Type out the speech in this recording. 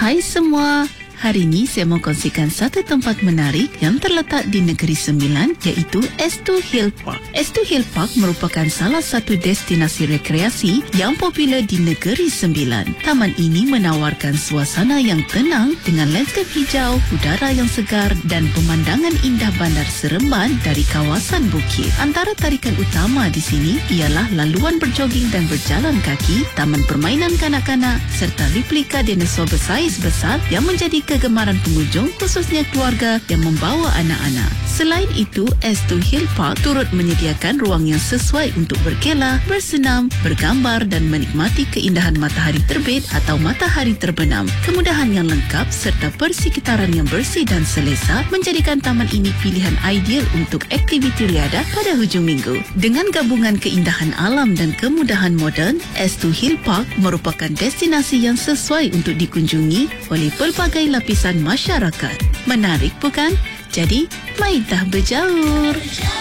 Hai semua, hari ini saya mau kongsikan satu tempat menarik yang terletak di Negeri Sembilan, iaitu S2 Hill Park. S2 Hill Park merupakan salah satu destinasi rekreasi yang popular di Negeri Sembilan. Taman ini menawarkan suasana yang tenang dengan lanskap hijau, udara yang segar dan pemandangan indah Bandar Seremban dari kawasan bukit. Antara tarikan utama di sini ialah laluan berjoging dan berjalan kaki, taman permainan kanak-kanak serta replika dinosaur bersaiz besar yang menjadi kegemaran pengunjung, khususnya keluarga yang membawa anak-anak. Selain itu, S2 Hill Park turut menyediakan ruang yang sesuai untuk berkelah, bersenam, bergambar dan menikmati keindahan matahari terbit atau matahari terbenam. Kemudahan yang lengkap serta persekitaran yang bersih dan selesa menjadikan taman ini pilihan ideal untuk aktiviti riadah pada hujung minggu. Dengan gabungan keindahan alam dan kemudahan moden, S2 Hill Park merupakan destinasi yang sesuai untuk dikunjungi oleh pelbagai lapisan masyarakat. Menarik bukan? Jadi, mari dah berjaur.